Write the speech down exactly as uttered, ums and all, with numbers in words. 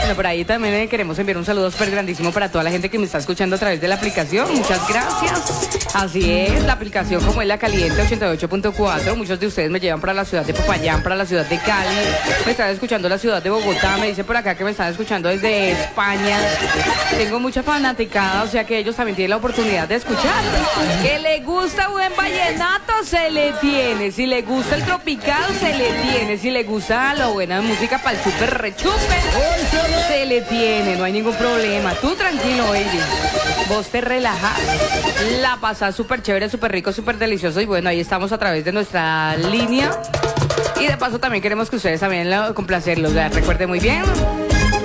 Bueno, por ahí también eh, queremos enviar un saludo súper grandísimo para toda la gente que me está escuchando a través de la aplicación. Muchas gracias. Así es, la aplicación como es La Caliente ochenta y ocho punto cuatro. Muchos de ustedes me llevan para la ciudad de Popayán, para la ciudad de Cali. Me están escuchando la ciudad de Bogotá. Me dice por acá que me están escuchando desde España. Tengo mucha fanaticada, o sea que ellos también tienen la oportunidad de escuchar. Que le gusta buen vallenato, se le tiene. Si le gusta el tropical, se le tiene. Si le gusta la buena música para el súper rechupe, se le tiene. No hay ningún problema. Tú tranquilo, baby. Vos te relajas. La pasás súper chévere, súper rico, súper delicioso. Y bueno, ahí estamos a través de nuestra línea. Y de paso también queremos que ustedes también lo, complacerlos. ¿Verdad? Recuerde muy bien.